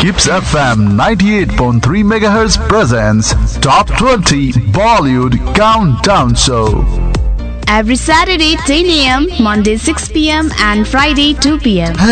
Hits FM 98.3 MHz presents Top 20 Bollywood Countdown Show. Every Saturday 10 a.m., Monday 6 p.m. and Friday 2 p.m.